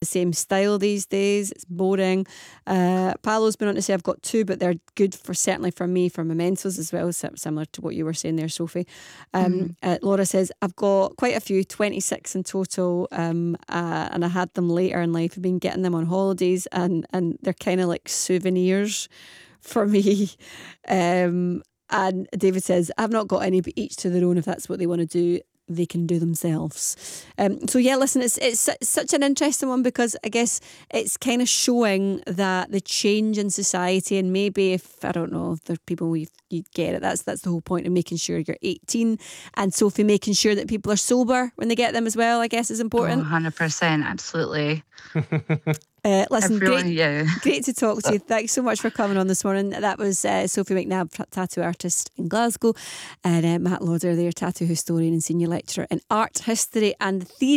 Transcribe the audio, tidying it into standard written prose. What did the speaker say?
same style these days. It's boring. Paolo's been on to say I've got 2, but they're good certainly for me for mementos as well, similar to what you were saying there, Sophie. Laura says I've got quite a few, 26 in total, and I had them later in life. I've been getting them on holidays, and they're kind of like souvenirs for me. And David says I've not got any, but each to their own. If that's what they want to do, they can do themselves. So yeah, listen, it's such an interesting one, because I guess it's kind of showing that the change in society, and maybe if, I don't know, if there are people you get it, that's the whole point of making sure you're 18, and Sophie, making sure that people are sober when they get them as well, I guess, is important. 100%, absolutely. Listen, great to talk to you. Thanks so much for coming on this morning. That was Sophie McNabb, tattoo artist in Glasgow, and Matt Lauder, their tattoo historian and senior lecturer in art history and theory.